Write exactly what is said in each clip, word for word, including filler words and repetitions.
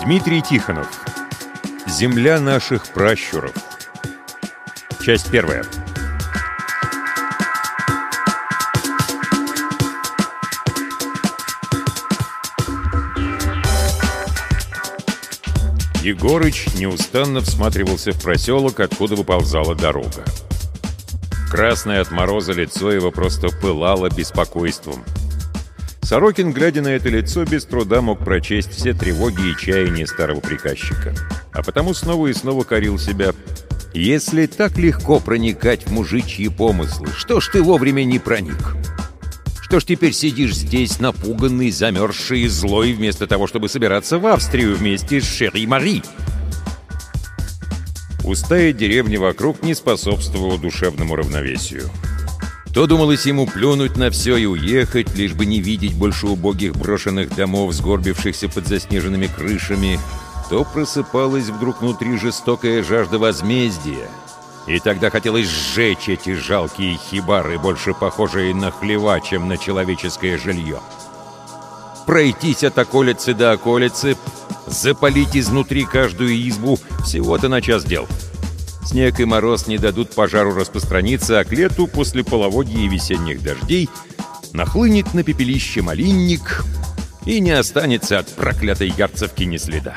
Дмитрий Тихонов. Земля наших пращуров. Часть первая. Егорыч неустанно всматривался в проселок, откуда выползала дорога. Красное от мороза лицо его просто пылало беспокойством. Сорокин, глядя на это лицо, без труда мог прочесть все тревоги и чаяния старого приказчика. А потому снова и снова корил себя. «Если так легко проникать в мужичьи помыслы, что ж ты вовремя не проник? Что ж теперь сидишь здесь, напуганный, замерзший и злой, вместо того, чтобы собираться в Австрию вместе с Шерри Мари?» Пустая деревня вокруг не способствовала душевному равновесию. То думалось ему плюнуть на все и уехать, лишь бы не видеть больше убогих брошенных домов, сгорбившихся под заснеженными крышами, то просыпалась вдруг внутри жестокая жажда возмездия, и тогда хотелось сжечь эти жалкие хибары, больше похожие на хлева, чем на человеческое жилье. Пройтись от околицы до околицы, запалить изнутри каждую избу — всего-то на час дел. Снег и мороз не дадут пожару распространиться, а к лету, после половодья и весенних дождей, нахлынет на пепелище малинник, и не останется от проклятой Ярцевки ни следа.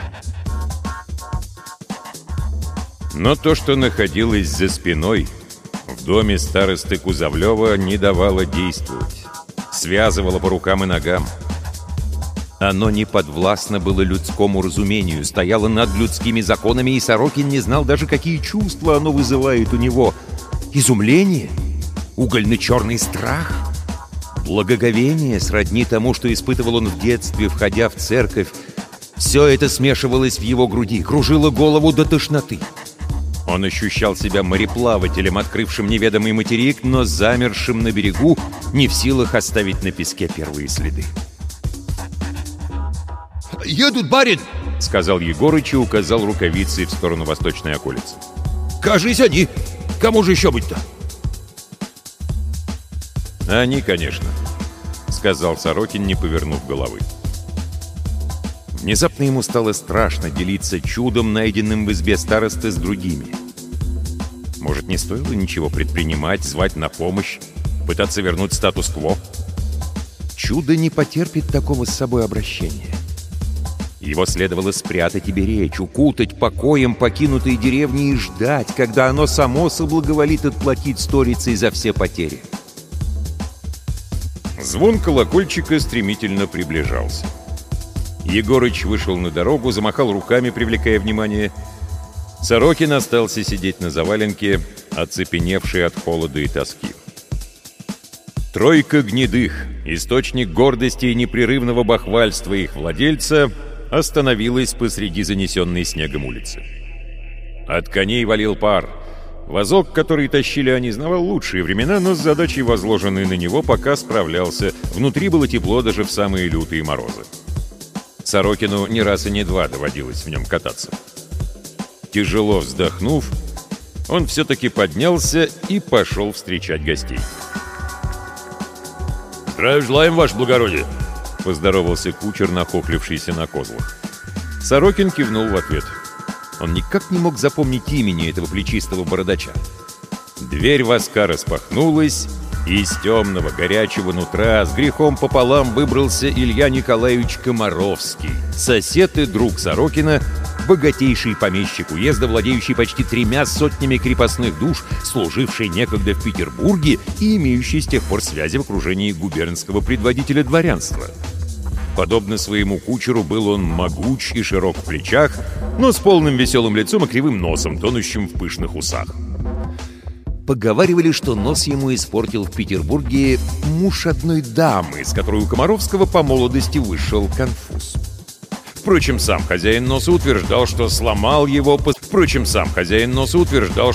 Но то, что находилось за спиной, в доме старосты Кузовлева, не давало действовать, связывало по рукам и ногам. Оно не подвластно было людскому разумению, стояло над людскими законами, и Сорокин не знал даже, какие чувства оно вызывает у него. Изумление? Угольно-черный страх? Благоговение, сродни тому, что испытывал он в детстве, входя в церковь. Все это смешивалось в его груди, кружило голову до тошноты. Он ощущал себя мореплавателем, открывшим неведомый материк, но замершим на берегу, не в силах оставить на песке первые следы. «Едут, барин!» — сказал Егорыч и указал рукавицей в сторону восточной околицы. «Кажись, они! Кому же еще быть-то?» «Они, конечно», — сказал Сорокин, не повернув головы. Внезапно ему стало страшно делиться чудом, найденным в избе старосты, с другими. Может, не стоило ничего предпринимать, звать на помощь, пытаться вернуть статус-кво? Чудо не потерпит такого с собой обращения. Его следовало спрятать и беречь, укутать покоем покинутой деревни и ждать, когда оно само соблаговолит отплатить сторицей за все потери. Звон колокольчика стремительно приближался. Егорыч вышел на дорогу, замахал руками, привлекая внимание. Сорокин остался сидеть на заваленке, оцепеневший от холода и тоски. Тройка гнедых, источник гордости и непрерывного бахвальства их владельца, остановилась посреди занесенной снегом улицы. От коней валил пар. Возок, который тащили они, знавал лучшие времена, но с задачей, возложенной на него, пока справлялся. Внутри было тепло даже в самые лютые морозы. Сорокину ни раз и не два доводилось в нем кататься. Тяжело вздохнув, он все-таки поднялся и пошел встречать гостей. «Здравия желаем, ваше благородие!» — поздоровался кучер, нахохлившийся на козлах. Сорокин кивнул в ответ. Он никак не мог запомнить имени этого плечистого бородача. Дверь воска распахнулась, и из темного горячего нутра с грехом пополам выбрался Илья Николаевич Комаровский, сосед и друг Сорокина, богатейший помещик уезда, владеющий почти тремя сотнями крепостных душ, служивший некогда в Петербурге и имеющий с тех пор связи в окружении губернского предводителя дворянства. Подобно своему кучеру, был он могуч и широк в плечах, но с полным веселым лицом и кривым носом, тонущим в пышных усах. Поговаривали, что нос ему испортил в Петербурге муж одной дамы, с которой у Комаровского по молодости вышел конфуз. Впрочем, сам хозяин носа утверждал, что сломал его... По... Впрочем, сам хозяин носа утверждал,